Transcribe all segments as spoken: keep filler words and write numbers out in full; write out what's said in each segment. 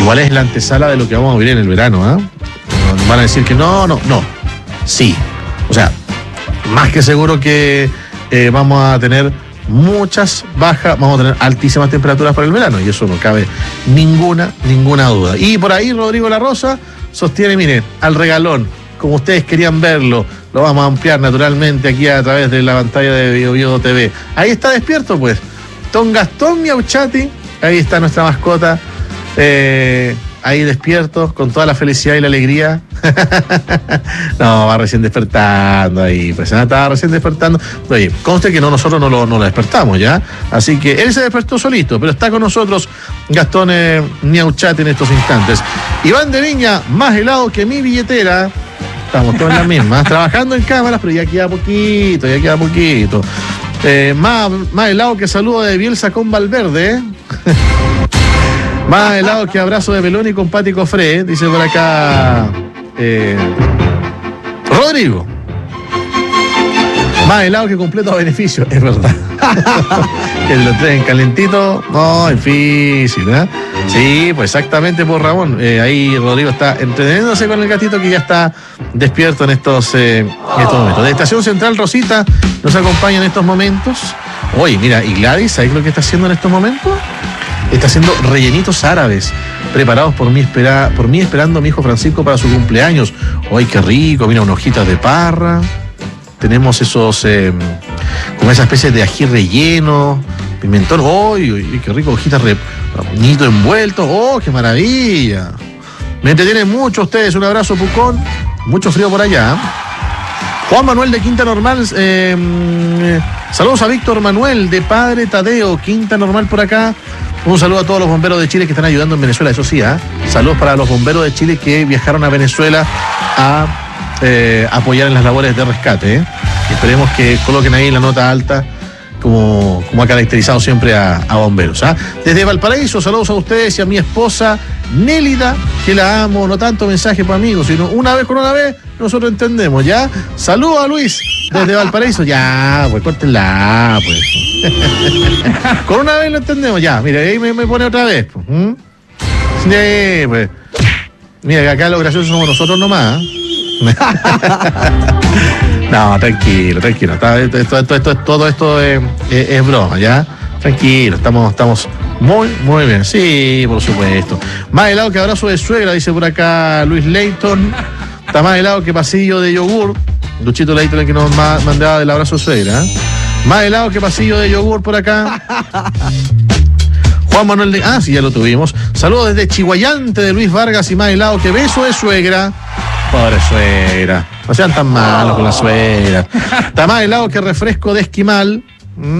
igual es la antesala de lo que vamos a vivir en el verano, ¿eh? Van a decir que no, no, no. Sí. O sea, más que seguro que eh, vamos a tener muchas bajas, vamos a tener altísimas temperaturas para el verano, y eso no cabe ninguna, ninguna duda. Y por ahí Rodrigo La Rosa sostiene, miren, al regalón, como ustedes querían verlo, lo vamos a ampliar naturalmente aquí a través de la pantalla de Bio Bio T V. Ahí está despierto, pues, don Gastón Miauchati, ahí está nuestra mascota, eh, ahí despierto, con toda la felicidad y la alegría. No, va recién despertando ahí, pues estaba recién despertando. Oye, conste que no, nosotros no lo, no lo despertamos, ¿ya? Así que él se despertó solito, pero está con nosotros Gastón eh, Miauchati en estos instantes. Iván de Viña, más helado que mi billetera. Estamos todos en la misma, trabajando en cámaras, pero ya queda poquito, ya queda poquito. Eh, más, más helado que saludo de Bielsa con Valverde, ¿eh? Más helado que abrazo de Peloni con Pati Cofré, dice por acá eh, Rodrigo. Más helado que completo a beneficio, es verdad. Que lo traen calentito, no, difícil, ¿eh? Sí, pues exactamente por Ramón. Eh, ahí Rodrigo está entreteniéndose con el gatito que ya está despierto en estos, eh, en estos momentos. De Estación Central, Rosita nos acompaña en estos momentos. Oye, mira, y Gladys, ¿sabes lo que está haciendo en estos momentos? Está haciendo rellenitos árabes, preparados por mí, espera, por mí esperando a mi hijo Francisco para su cumpleaños. ¡Ay, qué rico! Mira, unas hojitas de parra. Tenemos esos, eh, como esa especie de ají relleno, pimentón. ¡Ay, oh, qué rico! Hojitas de nito envuelto. ¡Oh, qué maravilla! Me entretienen mucho ustedes. Un abrazo, Pucón. Mucho frío por allá. Juan Manuel de Quinta Normal. Eh, saludos a Víctor Manuel de Padre Tadeo. Quinta Normal por acá. Un saludo a todos los bomberos de Chile que están ayudando en Venezuela, eso sí, ¿eh? Saludos para los bomberos de Chile que viajaron a Venezuela a eh, apoyar en las labores de rescate, ¿eh? Y esperemos que coloquen ahí la nota alta, como, como ha caracterizado siempre a, a bomberos, ¿eh? Desde Valparaíso, saludos a ustedes y a mi esposa Nélida, que la amo, no tanto mensaje para amigos, sino una vez con una vez, nosotros entendemos, ¿ya? Saludos a Luis, desde Valparaíso, ya, pues córtenla, pues. Con una vez lo entendemos, ya, mira, ahí me, me pone otra vez, pues. ¿Mm? Sí, pues. Mira, que acá lo gracioso somos nosotros nomás, ¿eh? No, tranquilo, tranquilo, esto, esto, esto, esto, todo esto es, es, es broma, ¿ya? Tranquilo, estamos, estamos muy, muy bien. Sí, por supuesto. Más helado que abrazo de suegra, dice por acá Luis Leighton. Está más helado que pasillo de yogur. Luchito Leighton, el que nos mandaba del abrazo de suegra, ¿eh? Más helado que pasillo de yogur por acá. Juan Manuel de... Ah, sí, ya lo tuvimos. Saludos desde Chihuayante de Luis Vargas y más helado que beso de suegra. Pobre suegra. No sean tan malos con la suegra. Está más helado que refresco de esquimal. ¿Mm?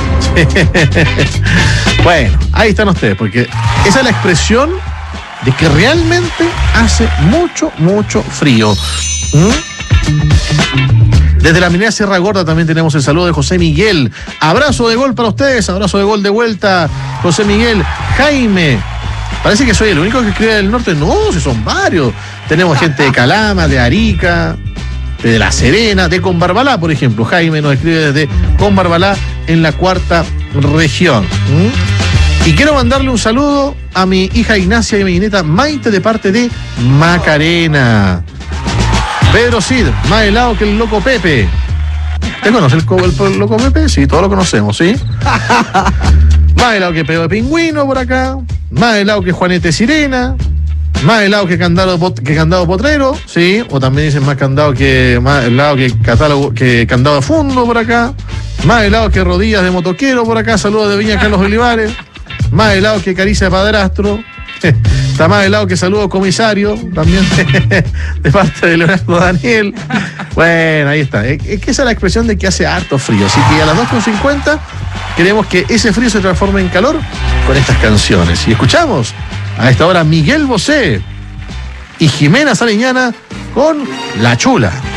Bueno, ahí están ustedes, porque esa es la expresión de que realmente hace mucho, mucho frío. ¿Mm? Desde la minera Sierra Gorda también tenemos el saludo de José Miguel. Abrazo de gol para ustedes, abrazo de gol de vuelta, José Miguel. Jaime, parece que soy el único que escribe del norte. No, si son varios. Tenemos gente de Calama, de Arica, de La Serena, de Combarbalá, por ejemplo. Jaime nos escribe desde Combarbalá, en la cuarta región. ¿Mm? Y quiero mandarle un saludo a mi hija Ignacia y a mi nieta Maite de parte de Macarena. Pedro Cid, más helado que el loco Pepe. ¿Te conoces el, el, el loco Pepe? Sí, todos lo conocemos, ¿sí? Más helado que Pedo de Pingüino por acá. Más helado que Juanete Sirena. Más helado que candado, que candado potrero, sí. O también dicen más candado que más helado que catálogo, que candado de fondo por acá. Más helado que rodillas de motoquero por acá. Saludos de Viña Carlos Olivares. Más helado que caricia de padrastro. Está más helado que saludo comisario, también de, de parte de Leonardo Daniel. Bueno, ahí está. Es que esa es la expresión de que hace harto frío. Así que a las dos con cincuenta queremos que ese frío se transforme en calor con estas canciones. Y escuchamos a esta hora Miguel Bosé y Jimena Sariñana con La Chula.